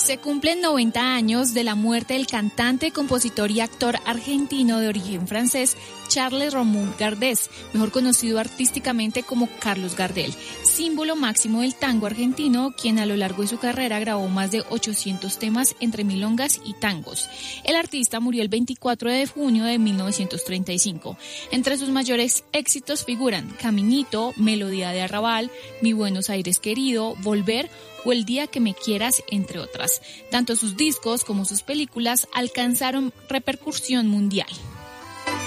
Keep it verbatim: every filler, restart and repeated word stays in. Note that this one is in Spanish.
Se cumplen noventa años de la muerte del cantante, compositor y actor argentino de origen francés, Charles Ramón Gardel, mejor conocido artísticamente como Carlos Gardel, símbolo máximo del tango argentino, quien a lo largo de su carrera grabó más de ochocientos temas entre milongas y tangos. El artista murió el veinticuatro de junio de mil novecientos treinta y cinco. Entre sus mayores éxitos figuran Caminito, Melodía de Arrabal, Mi Buenos Aires querido, Volver o El día que me quieras, entre otras. Tanto sus discos como sus películas alcanzaron repercusión mundial.